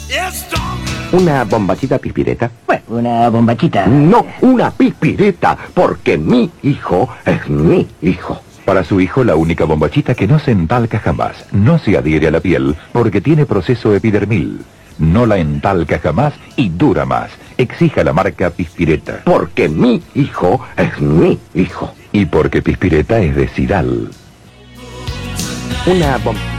¿Una bombachita pispireta? Bueno, una bombachita. No, una pispireta, porque mi hijo es mi hijo. Para su hijo, la única bombachita que no se entalca jamás, no se adhiere a la piel, porque tiene proceso epidermil. No la entalca jamás y dura más. Exija la marca Pispireta. Porque mi hijo es mi hijo. Y porque Pispireta es de Sidal. Una